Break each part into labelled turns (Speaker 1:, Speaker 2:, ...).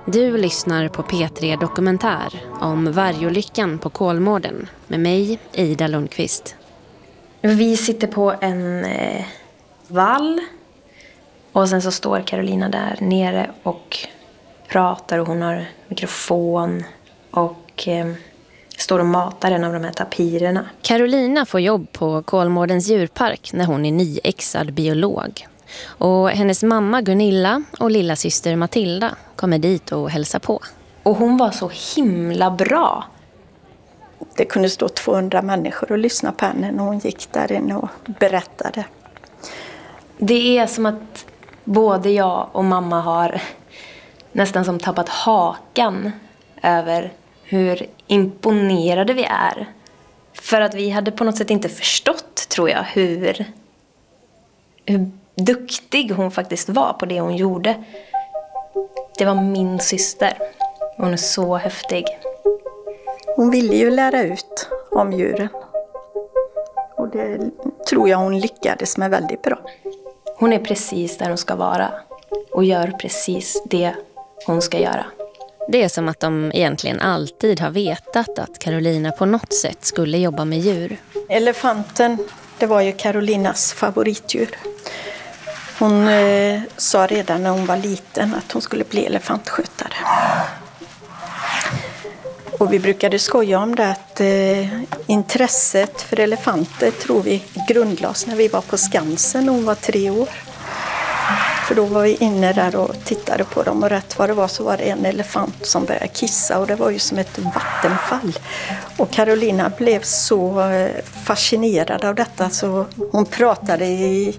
Speaker 1: Du lyssnar på P3 Dokumentär om vargolyckan på Kolmården med mig, Ida Lundqvist.
Speaker 2: Vi sitter på en vall och sen så står Carolina där nere och pratar och hon har mikrofon och står och matar en av de här tapirerna.
Speaker 1: Carolina får jobb på Kolmårdens djurpark när hon är nyexad biolog. Och hennes mamma Gunilla och lilla syster Matilda kommer dit och hälsar på.
Speaker 2: Och hon var så himla bra.
Speaker 3: Det kunde stå 200 människor och lyssna på henne när hon gick där inne och berättade.
Speaker 2: Det är som att både jag och mamma har nästan som tappat hakan över hur imponerade vi är. För att vi hade på något sätt inte förstått, tror jag, hur duktig hon faktiskt var på det hon gjorde. Det var min syster. Hon är så häftig.
Speaker 3: Hon ville ju lära ut om djuren. Och det tror jag hon lyckades med väldigt bra.
Speaker 2: Hon är precis där hon ska vara. Och gör precis det hon ska göra.
Speaker 1: Det är som att de egentligen alltid har vetat att Carolina på något sätt skulle jobba med djur.
Speaker 3: Elefanten, det var ju Carolinas favoritdjur. Hon sa redan när hon var liten att hon skulle bli elefantskötare. Och vi brukade skoja om det att intresset för elefanter tror vi grundlades när vi var på Skansen och hon var 3 år. För då var vi inne där och tittade på dem och rätt vad det var så var det en elefant som började kissa och det var ju som ett vattenfall. Och Carolina blev så fascinerad av detta så hon pratade i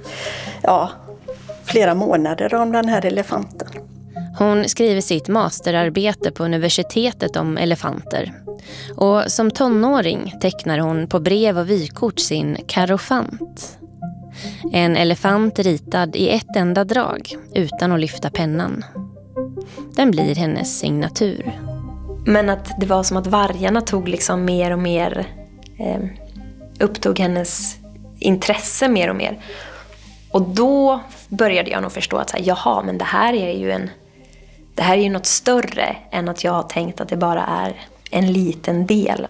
Speaker 3: flera månader om den här elefanten.
Speaker 1: Hon skriver sitt masterarbete på universitetet om elefanter. Och som tonåring tecknar hon på brev och vykort sin karofant. En elefant ritad i ett enda drag utan att lyfta pennan. Den blir hennes signatur.
Speaker 2: Men att det var som att vargarna tog liksom mer och mer, upptog hennes intresse mer och mer. Och då började jag nog förstå att men det här är ju något större än att jag har tänkt att det bara är en liten del.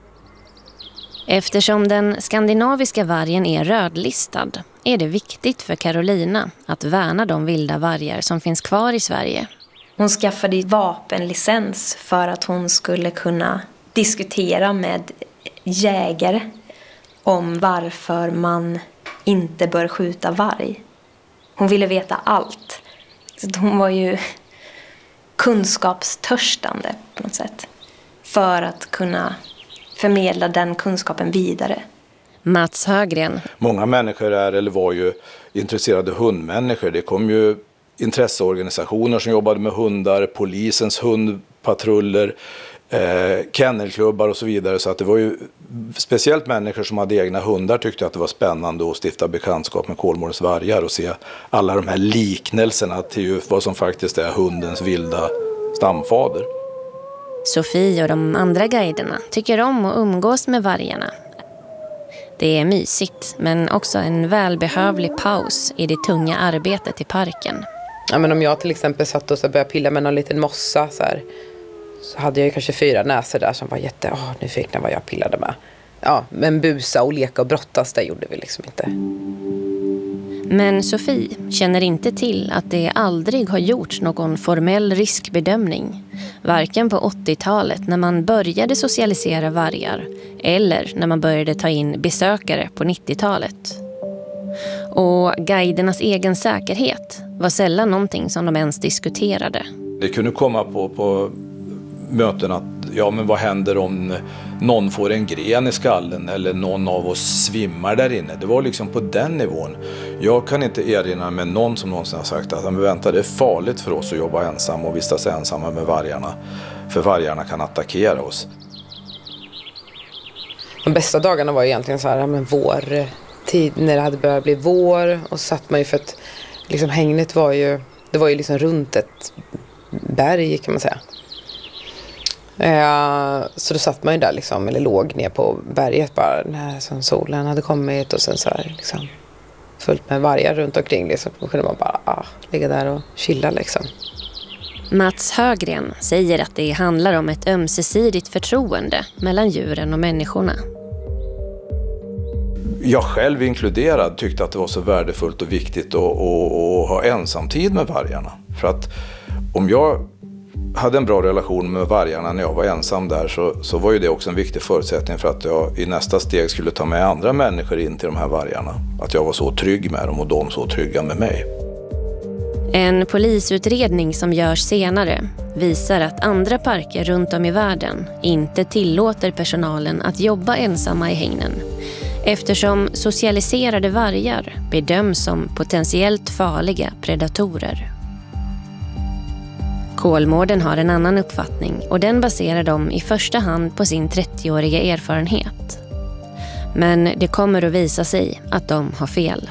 Speaker 1: Eftersom den skandinaviska vargen är rödlistad är det viktigt för Carolina att värna de vilda vargar som finns kvar i Sverige.
Speaker 2: Hon skaffade vapenlicens för att hon skulle kunna diskutera med jägare om varför man inte bör skjuta varg. Hon ville veta allt. Så hon var ju kunskapstörstande på något sätt. För att kunna förmedla den kunskapen vidare.
Speaker 1: Mats Högren.
Speaker 4: Många människor var ju intresserade hundmänniskor. Det kom ju intresseorganisationer som jobbade med hundar, polisens hundpatruller, kennelklubbar och så vidare. Så att det var ju speciellt människor som hade egna hundar tyckte att det var spännande att stifta bekantskap med Kolmårdens vargar och se alla de här liknelserna till vad som faktiskt är hundens vilda stamfader.
Speaker 1: Sofie och de andra guiderna tycker om att umgås med vargarna. Det är mysigt, men också en välbehövlig paus i det tunga arbetet i parken.
Speaker 5: Ja, men om jag till exempel satt och så började pilla med någon liten mossa så hade jag ju kanske 4 näsor där som var nyfikna vad jag pillade med. Ja, men busa och leka och brottas, det gjorde vi liksom inte.
Speaker 1: Men Sofie känner inte till att det aldrig har gjorts någon formell riskbedömning. Varken på 80-talet när man började socialisera vargar eller när man började ta in besökare på 90-talet. Och guidernas egen säkerhet var sällan någonting som de ens diskuterade.
Speaker 4: Det kunde komma på möten att men vad händer om någon får en gren i skallen eller någon av oss svimmar där inne. Det var liksom på den nivån. Jag kan inte erinra mig någon som någonsin har sagt att vänta, det är farligt för oss att jobba ensam och vistas ensamma med vargarna. För vargarna kan attackera oss.
Speaker 5: De bästa dagarna var egentligen vår tid när det hade börjat bli vår och så satt man ju för att liksom hängnet var ju liksom runt ett berg kan man säga. Så då satt man ju där liksom, eller låg ner på berget bara när solen hade kommit och sen liksom fullt med vargar runt omkring liksom. Då kunde man bara ligga där och chilla liksom.
Speaker 1: Mats Högren säger att det handlar om ett ömsesidigt förtroende mellan djuren och människorna.
Speaker 4: Jag själv inkluderad tyckte att det var så värdefullt och viktigt att ha ensamtid med vargarna. För att om jag hade en bra relation med vargarna när jag var ensam där så var ju det också en viktig förutsättning för att jag i nästa steg skulle ta med andra människor in till de här vargarna. Att jag var så trygg med dem och de så trygga med mig.
Speaker 1: En polisutredning som görs senare visar att andra parker runt om i världen inte tillåter personalen att jobba ensamma i hägnen, eftersom socialiserade vargar bedöms som potentiellt farliga predatorer. Kolmården har en annan uppfattning och den baserar de i första hand på sin 30-åriga erfarenhet. Men det kommer att visa sig att de har fel.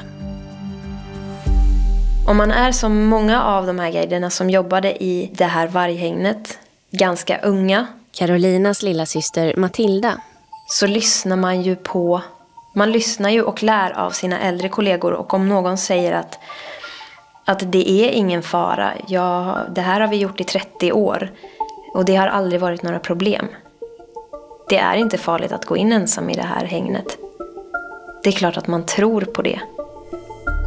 Speaker 2: Om man är som många av de här guiderna som jobbade i det här varghägnet, ganska unga.
Speaker 1: Carolinas lilla syster Matilda.
Speaker 2: Så lyssnar man ju på, man lyssnar ju och lär av sina äldre kollegor. Och om någon säger att det är ingen fara, ja, det här har vi gjort i 30 år och det har aldrig varit några problem. Det är inte farligt att gå in ensam i det här hägnet. Det är klart att man tror på det.